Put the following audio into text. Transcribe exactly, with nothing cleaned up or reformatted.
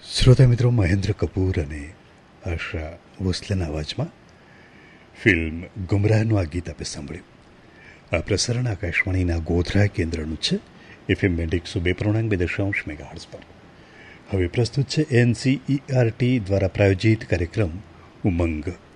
શ્રોતા મિત્રો, મહેન્દ્ર કપૂર અને આશા ભોસલેના અવાજમાં ફિલ્મ ગુમરાહનું આ ગીત આપણે સાંભળ્યું. આ પ્રસારણ આકાશવાણીના ગોધરા કેન્દ્રનું છે, એફએમ બેન્ડ એકસો બે પૂર્ણાંક બે દશાંશ મેગાહર્ટ્ઝ પર. હવે પ્રસ્તુત છે એનસીઈઆરટી દ્વારા પ્રાયોજિત કાર્યક્રમ ઉમંગ.